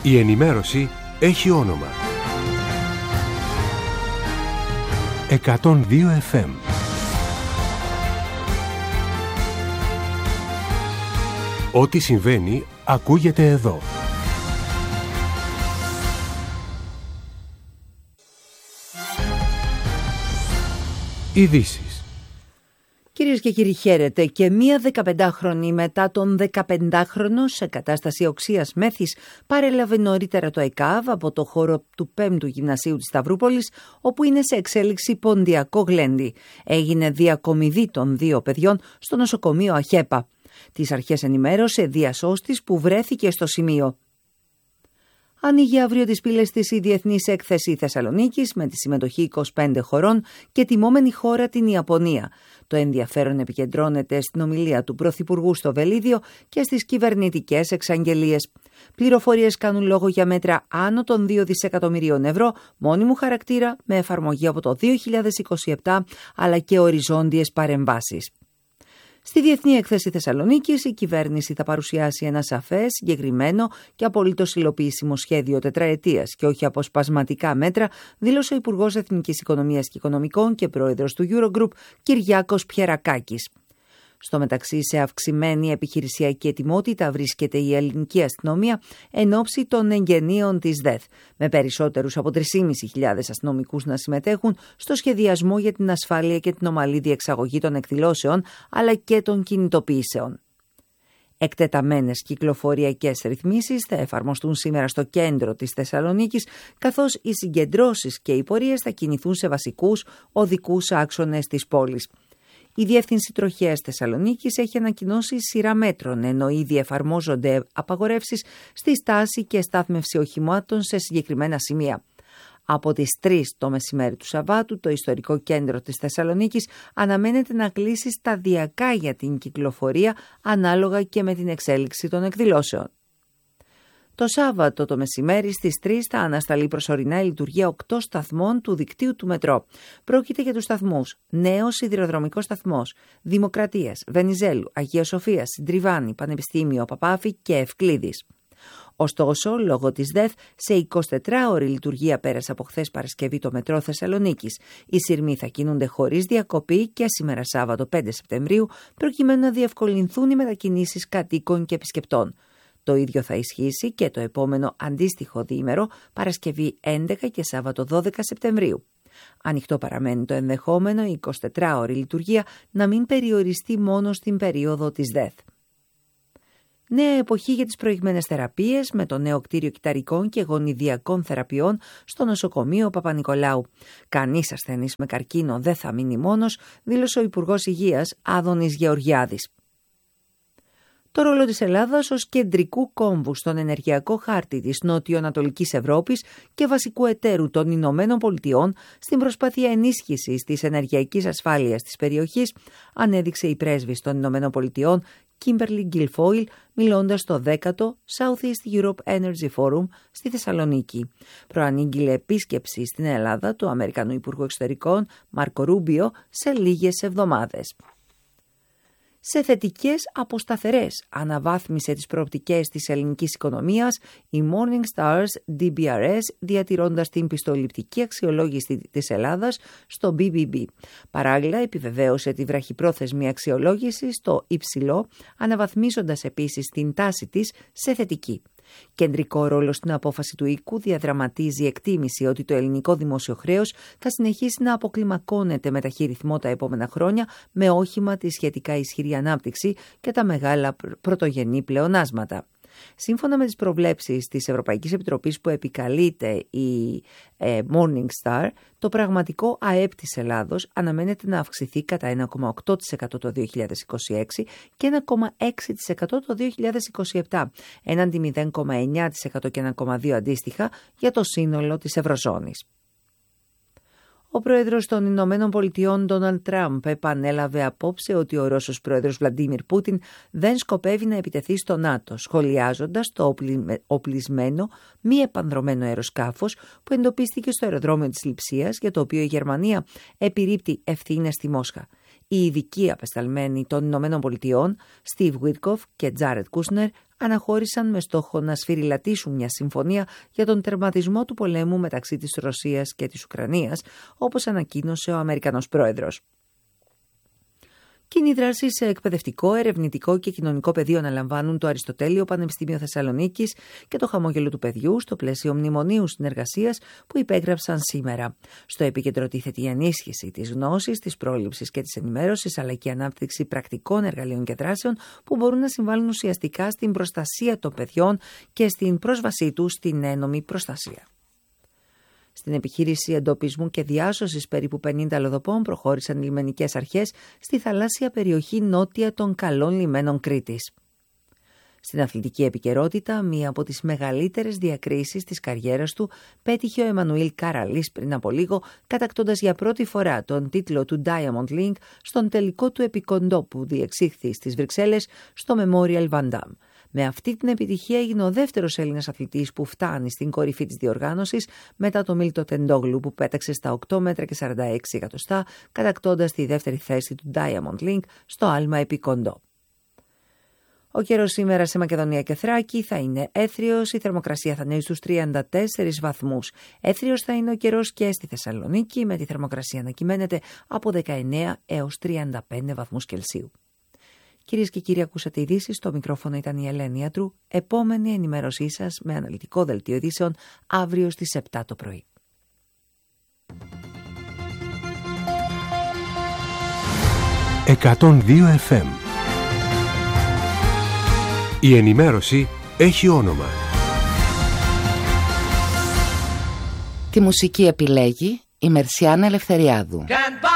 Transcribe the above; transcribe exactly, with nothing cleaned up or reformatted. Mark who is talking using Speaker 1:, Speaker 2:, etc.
Speaker 1: Η ενημέρωση έχει όνομα. εκατόν δύο εφ εμ. Ό,τι συμβαίνει ακούγεται εδώ. Ειδήσεις.
Speaker 2: Κυρίες και κύριοι, χαίρετε. Και μία δεκαπεντάχρονη μετά τον δεκαπεντάχρονο σε κατάσταση οξείας μέθης παρέλαβε νωρίτερα το ΕΚΑΒ από το χώρο του πέμπτου Γυμνασίου της Σταυρούπολης, όπου είναι σε εξέλιξη ποντιακό γλέντι. Έγινε διακομιδή των δύο παιδιών στο νοσοκομείο Αχέπα. Τις αρχές ενημέρωσε διασώστης που βρέθηκε στο σημείο. Ανοίγει αύριο τις πύλες της η Διεθνής Έκθεση Θεσσαλονίκης με τη συμμετοχή είκοσι πέντε χωρών και τιμόμενη χώρα την Ιαπωνία. Το ενδιαφέρον επικεντρώνεται στην ομιλία του Πρωθυπουργού στο Βελίδιο και στις κυβερνητικές εξαγγελίες. Πληροφορίες κάνουν λόγο για μέτρα άνω των δύο δισεκατομμυρίων ευρώ μόνιμου χαρακτήρα με εφαρμογή από το δύο χιλιάδες είκοσι επτά, αλλά και οριζόντιες παρεμβάσεις. Στη Διεθνή Έκθεση Θεσσαλονίκης, η κυβέρνηση θα παρουσιάσει ένα σαφές, συγκεκριμένο και απολύτως υλοποιήσιμο σχέδιο τετραετίας και όχι αποσπασματικά μέτρα, δήλωσε ο Υπουργός Εθνικής Οικονομίας και Οικονομικών και πρόεδρος του Eurogroup, Κυριάκος Πιερακάκης. Στο μεταξύ, σε αυξημένη επιχειρησιακή ετοιμότητα βρίσκεται η ελληνική αστυνομία εν ώψη των εγγενείων της ΔΕΘ, με περισσότερους από τρεις χιλιάδες πεντακόσιους αστυνομικούς να συμμετέχουν στο σχεδιασμό για την ασφάλεια και την ομαλή διεξαγωγή των εκδηλώσεων, αλλά και των κινητοποιήσεων. Εκτεταμένες κυκλοφοριακές ρυθμίσεις θα εφαρμοστούν σήμερα στο κέντρο της Θεσσαλονίκης, καθώς οι συγκεντρώσεις και οι πορείες θα κινηθούν σε βασικούς οδικούς άξονες της πόλης. Η Διεύθυνση Τροχέας Θεσσαλονίκης έχει ανακοινώσει σειρά μέτρων, ενώ ήδη εφαρμόζονται απαγορεύσεις στη στάση και στάθμευση οχημάτων σε συγκεκριμένα σημεία. Από τις τρεις το μεσημέρι του Σαββάτου, το ιστορικό κέντρο της Θεσσαλονίκης αναμένεται να κλείσει σταδιακά για την κυκλοφορία, ανάλογα και με την εξέλιξη των εκδηλώσεων. Το Σάββατο το μεσημέρι στις τρεις θα ανασταλεί προσωρινά η λειτουργία οκτώ σταθμών του δικτύου του μετρό. Πρόκειται για τους σταθμούς Νέος Σιδηροδρομικός Σταθμός, Δημοκρατίας, Βενιζέλου, Αγία Σοφίας, Συντριβάνη, Πανεπιστήμιο Παπάφη και Ευκλήδης. Ωστόσο, λόγω της ΔΕΘ, σε εικοσιτετράωρη λειτουργία πέρασε από χθες Παρασκευή το μετρό Θεσσαλονίκης. Οι σειρμοί θα κινούνται χωρίς διακοπή και σήμερα Σάββατο πέντε Σεπτεμβρίου, προκειμένου να διευκολυνθούν οι μετακινήσεις κατοίκων και επισκεπτών. Το ίδιο θα ισχύσει και το επόμενο αντίστοιχο διήμερο, Παρασκευή έντεκα και Σάββατο δώδεκα Σεπτεμβρίου. Ανοιχτό παραμένει το ενδεχόμενο η εικοσιτετράωρη λειτουργία να μην περιοριστεί μόνο στην περίοδο της ΔΕΘ. Νέα εποχή για τις προηγμένες θεραπείες με το νέο κτίριο κυταρικών και γονιδιακών θεραπείων στο νοσοκομείο Παπα-Νικολάου. Κανείς ασθενής με καρκίνο δεν θα μείνει μόνος, δήλωσε ο Υπουργός Υγείας Άδωνης Γεωργιάδης. Το ρόλο της Ελλάδας ως κεντρικού κόμβου στον ενεργειακό χάρτη της Νότιο-Ανατολικής Ευρώπης και βασικού εταίρου των Ηνωμένων Πολιτειών στην προσπάθεια ενίσχυσης της ενεργειακής ασφάλειας της περιοχής, ανέδειξε η πρέσβης των Ηνωμένων Πολιτειών Κίμπερλι Γκιλφόιλ, μιλώντας στο δέκατο Southeast Europe Energy Forum στη Θεσσαλονίκη. Προανήγγειλε επίσκεψη στην Ελλάδα του Αμερικανού Υπουργού Εξωτερικών Μάρκο Ρούμπιο σε λίγες εβδομάδες. Σε θετικές από σταθερές αναβάθμισε τις προοπτικές της ελληνικής οικονομίας η Morningstar's ντι μπι αρ ες, διατηρώντας την πιστοληπτική αξιολόγηση της Ελλάδας στο μπι μπι μπι. Παράλληλα επιβεβαίωσε τη βραχυπρόθεσμη αξιολόγηση στο υψηλό, αναβαθμίζοντας επίσης την τάση της σε θετική. Κεντρικό ρόλο στην απόφαση του οίκου διαδραματίζει η εκτίμηση ότι το ελληνικό δημόσιο χρέος θα συνεχίσει να αποκλιμακώνεται με ταχύ ρυθμό τα επόμενα χρόνια, με όχημα τη σχετικά ισχυρή ανάπτυξη και τα μεγάλα πρωτογενή πλεονάσματα. Σύμφωνα με τις προβλέψεις της Ευρωπαϊκής Επιτροπής που επικαλείται η ε, Morningstar, το πραγματικό ΑΕΠ της Ελλάδος αναμένεται να αυξηθεί κατά ένα κόμμα οκτώ τοις εκατό το δύο χιλιάδες είκοσι έξι και ένα κόμμα έξι τοις εκατό το δύο χιλιάδες είκοσι επτά, έναντι μηδέν κόμμα εννιά τοις εκατό και ένα κόμμα δύο τοις εκατό αντίστοιχα για το σύνολο της Ευρωζώνης. Ο πρόεδρος των Ηνωμένων Πολιτειών, Ντόναλντ Τραμπ, επανέλαβε απόψε ότι ο Ρώσος πρόεδρος Βλαντίμιρ Πούτιν δεν σκοπεύει να επιτεθεί στο ΝΑΤΟ, σχολιάζοντας το οπλισμένο, μη επανδρωμένο αεροσκάφος που εντοπίστηκε στο αεροδρόμιο της Λειψίας, για το οποίο η Γερμανία επιρρίπτει ευθύνες στη Μόσχα. Οι ειδικοί απεσταλμένοι των Ηνωμένων Πολιτειών, Steve Witkoff και Jared Kushner, αναχώρησαν με στόχο να σφυριλατήσουν μια συμφωνία για τον τερματισμό του πολέμου μεταξύ της Ρωσίας και της Ουκρανίας, όπως ανακοίνωσε ο Αμερικανός πρόεδρος. Κοινή δράση σε εκπαιδευτικό, ερευνητικό και κοινωνικό πεδίο αναλαμβάνουν το Αριστοτέλειο Πανεπιστήμιο Θεσσαλονίκης και το Χαμόγελο του Παιδιού στο πλαίσιο μνημονίου συνεργασίας που υπέγραψαν σήμερα. Στο επίκεντρο τίθεται η ενίσχυση της γνώσης, της πρόληψης και της ενημέρωσης, αλλά και η ανάπτυξη πρακτικών εργαλείων και δράσεων που μπορούν να συμβάλλουν ουσιαστικά στην προστασία των παιδιών και στην πρόσβασή τους στην ένομη προστασία. Στην επιχείρηση εντοπισμού και διάσωσης περίπου πενήντα αλλοδοπών προχώρησαν οι λιμενικές αρχές στη θαλάσσια περιοχή νότια των καλών λιμένων Κρήτης. Στην αθλητική επικαιρότητα, μία από τις μεγαλύτερες διακρίσεις της καριέρας του πέτυχε ο Εμμανουήλ Καραλής πριν από λίγο, κατακτώντας για πρώτη φορά τον τίτλο του Diamond League στον τελικό του επικοντό που διεξήχθη στις Βρυξέλλες στο Memorial Van Damme. Με αυτή την επιτυχία έγινε ο δεύτερος Έλληνας αθλητής που φτάνει στην κορυφή της διοργάνωσης μετά το Μίλτο Τεντόγλου που πέταξε στα οκτώ μέτρα και σαράντα έξι εκατοστά, κατακτώντας τη δεύτερη θέση του Diamond League στο άλμα επικοντό. Ο καιρός σήμερα σε Μακεδονία και Θράκη θα είναι έθριος, η θερμοκρασία θα ανέβει στους τριάντα τέσσερις βαθμούς. Έθριος θα είναι ο καιρός και στη Θεσσαλονίκη, με τη θερμοκρασία να κυμαίνεται από δεκαεννέα έως τριάντα πέντε βαθμούς Κελσίου. Κυρίες και κύριοι, ακούσατε ειδήσεις. Στο μικρόφωνο ήταν η Ελένη Ατρού. Επόμενη ενημέρωσή σας με αναλυτικό δελτίο ειδήσεων αύριο στις επτά το πρωί.
Speaker 1: εκατόν δύο εφ εμ. Η ενημέρωση έχει όνομα.
Speaker 3: Τη μουσική επιλέγει η Μερσιάνα Ελευθεριάδου.